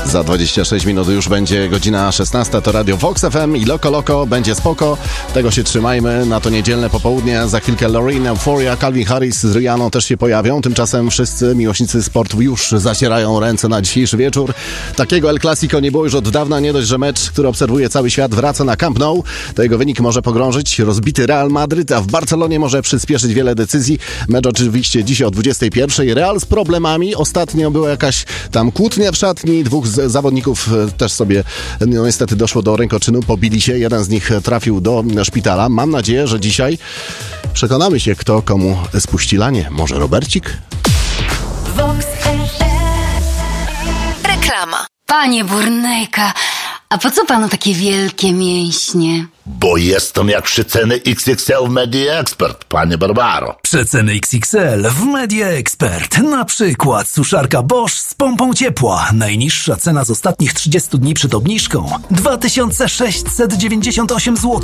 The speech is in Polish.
Za 26 minut już będzie godzina 16, to Radio Vox FM i Loco będzie spoko. Tego się trzymajmy na to niedzielne popołudnie. Za chwilkę Loreen, Euphoria, Calvin Harris z Rihanną też się pojawią. Tymczasem wszyscy miłośnicy sportu już zacierają ręce na dzisiejszy wieczór. Takiego El Clasico nie było już od dawna. Nie dość, że mecz, który obserwuje cały świat, wraca na Camp Nou. To jego wynik może pogrążyć rozbity Real Madryt, a w Barcelonie może przyspieszyć wiele decyzji. Mecz oczywiście dzisiaj o 21. Real z problemami. Ostatnio była jakaś tam kłótnia w szatni. Dwóch zawodników też sobie niestety doszło do rękoczynu. Pobili się. Jeden z nich trafił do szpitala. Mam nadzieję, że dzisiaj przekonamy się, kto komu spuści lanie. Może Robercik? Reklama. Panie Burnejka, a po co panu takie wielkie mięśnie? Bo jestem jak przeceny XXL w Media Expert, panie Barbaro. Przeceny XXL w Media Expert. Na przykład suszarka Bosch z pompą ciepła. Najniższa cena z ostatnich 30 dni przed obniżką 2698 zł.